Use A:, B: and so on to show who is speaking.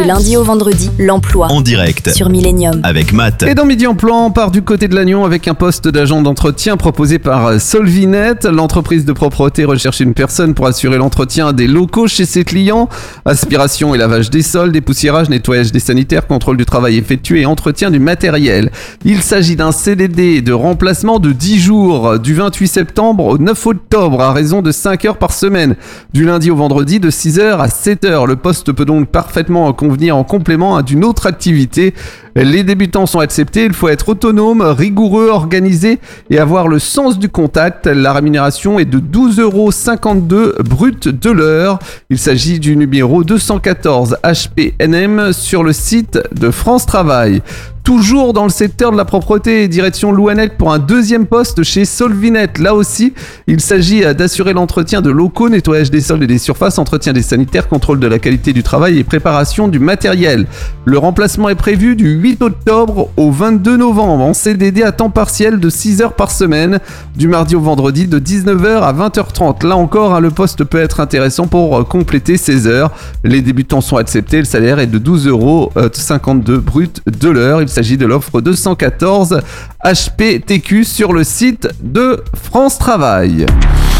A: Lundi au vendredi, l'emploi
B: En direct
A: sur Millennium.
B: avec Matt.
C: Et dans Midi Emploi, on part du côté de Lannion avec un poste d'agent d'entretien proposé par Solvinet. L'entreprise de propreté recherche une personne pour assurer l'entretien des locaux chez ses clients. Aspiration et lavage des sols, dépoussiérage, nettoyage des sanitaires, contrôle du travail effectué et entretien du matériel. Il s'agit d'un CDD de remplacement de 10 jours, du 28 septembre au 9 octobre, à raison de 5 heures par semaine. Du lundi au vendredi, de 6h à 7h. Le poste peut donc parfaitement convenir en complément d'une autre activité. Les débutants sont acceptés, il faut être autonome, rigoureux, organisé et avoir le sens du contact. La rémunération est de 12,52 € brut de l'heure. Il s'agit du numéro 214 HPNM sur le site de France Travail. Toujours dans le secteur de la propreté, direction Louannec pour un deuxième poste chez Solvinet. Là aussi, il s'agit d'assurer l'entretien de locaux, nettoyage des sols et des surfaces, entretien des sanitaires, contrôle de la qualité du travail et préparation du matériel. Le remplacement est prévu du 8 octobre au 22 novembre en CDD à temps partiel de 6 heures par semaine, du mardi au vendredi de 19h à 20h30. Là encore, le poste peut être intéressant pour compléter 16 heures. Les débutants sont acceptés, le salaire est de 12,52 € brut de l'heure. Il s'agit de l'offre 214 HPTQ sur le site de France Travail.